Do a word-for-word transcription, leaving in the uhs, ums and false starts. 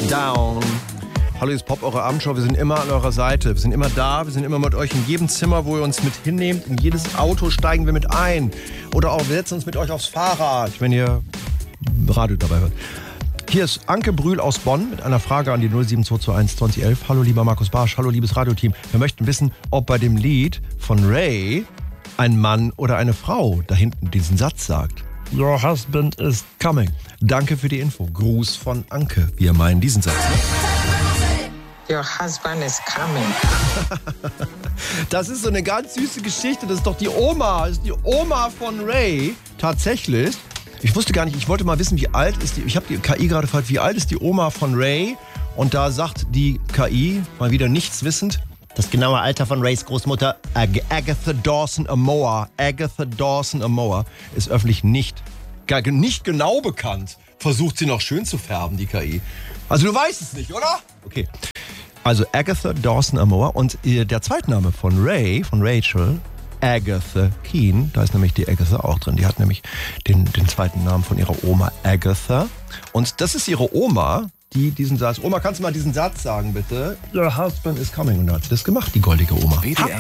Down. Hallo, hier ist Pop, eure Abendshow. Wir sind immer an eurer Seite. Wir sind immer da. Wir sind immer mit euch in jedem Zimmer, wo ihr uns mit hinnehmt. In jedes Auto steigen wir mit ein. Oder auch, wir setzen uns mit euch aufs Fahrrad, wenn ihr Radio dabei hört. Hier ist Anke Brühl aus Bonn mit einer Frage an die null sieben zwei zwei eins zwanzig elf. Hallo, lieber Markus Barsch. Hallo, liebes Radioteam. Wir möchten wissen, ob bei dem Lied von Ray ein Mann oder eine Frau da hinten diesen Satz sagt. Your husband is coming. Danke für die Info. Gruß von Anke. Wir meinen diesen Satz. Your husband is coming. Das ist so eine ganz süße Geschichte. Das ist doch die Oma. Das ist die Oma von Ray. Tatsächlich. Ich wusste gar nicht, ich wollte mal wissen, wie alt ist die. Ich habe die K I gerade gefragt, wie alt ist die Oma von Ray? Und da sagt die K I, mal wieder nichts wissend, das genaue Alter von Rays Großmutter, Ag- Agatha Dawson Amoa. Agatha Dawson Amoa ist öffentlich nicht, gar, nicht genau bekannt. Versucht sie noch schön zu färben, die K I. Also du weißt es nicht, oder? Okay. Also Agatha Dawson Amoa und äh, der Zweitname von Ray, von Rachel, Agatha Keane, da ist nämlich die Agatha auch drin. Die hat nämlich den, den zweiten Namen von ihrer Oma Agatha. Und das ist ihre Oma, die diesen Satz... Oma, kannst du mal diesen Satz sagen, bitte? Your husband is coming. Und da hat sie das gemacht, die goldige Oma. W D R